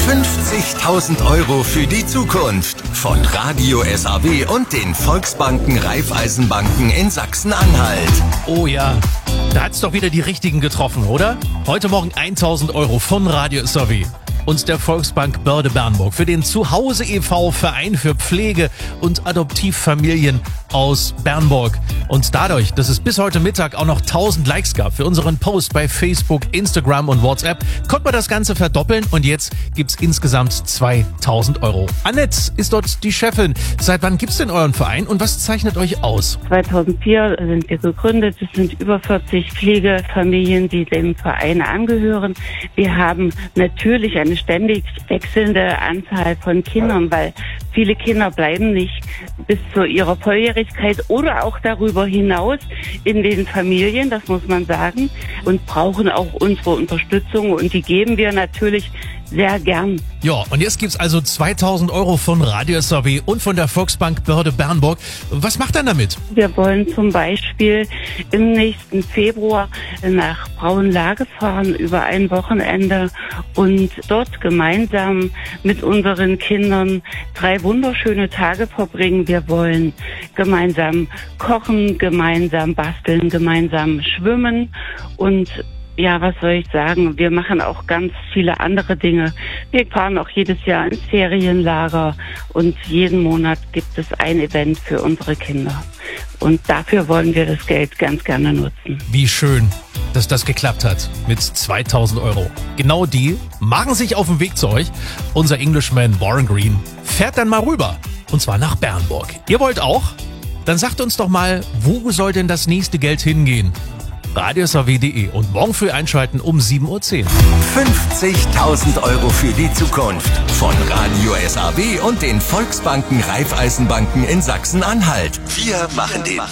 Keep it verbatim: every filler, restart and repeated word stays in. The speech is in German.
fünfzigtausend Euro für die Zukunft von Radio S A W und den Volksbanken Raiffeisenbanken in Sachsen-Anhalt. Oh ja, da hat's doch wieder die Richtigen getroffen, oder? Heute Morgen tausend Euro von Radio S A W und der Volksbank Börde-Bernburg für den Zuhause e V Verein für Pflege- und Adoptivfamilien aus Bernburg. Und dadurch, dass es bis heute Mittag auch noch tausend Likes gab für unseren Post bei Facebook, Instagram und WhatsApp, konnte man das Ganze verdoppeln und jetzt gibt's insgesamt zweitausend Euro. Annette ist dort die Chefin. Seit wann gibt's denn euren Verein und was zeichnet euch aus? zweitausendvier sind wir gegründet. Es sind über vierzig Pflegefamilien, die dem Verein angehören. Wir haben natürlich eine ständig wechselnde Anzahl von Kindern, weil viele Kinder bleiben nicht bis zu ihrer Volljährigkeit oder auch darüber hinaus in den Familien, das muss man sagen, und brauchen auch unsere Unterstützung und die geben wir natürlich sehr gern. Ja, und jetzt gibt's also zweitausend Euro von Radio S A W und von der Volksbank Börde-Bernburg. Was macht dann damit? Wir wollen zum Beispiel im nächsten Februar nach Braunlage fahren über ein Wochenende und dort gemeinsam mit unseren Kindern drei wunderschöne Tage verbringen. Wir wollen gemeinsam kochen, gemeinsam basteln, gemeinsam schwimmen und ja, was soll ich sagen? Wir machen auch ganz viele andere Dinge. Wir fahren auch jedes Jahr ins Ferienlager und jeden Monat gibt es ein Event für unsere Kinder. Und dafür wollen wir das Geld ganz gerne nutzen. Wie schön, dass das geklappt hat mit zweitausend Euro. Genau die machen sich auf den Weg zu euch. Unser Englishman Warren Green fährt dann mal rüber. Und zwar nach Bernburg. Ihr wollt auch? Dann sagt uns doch mal, wo soll denn das nächste Geld hingehen? radio s a w punkt d e und morgen früh einschalten um sieben Uhr zehn. fünfzigtausend Euro für die Zukunft von Radio S A W und den Volksbanken Raiffeisenbanken in Sachsen-Anhalt. Wir machen den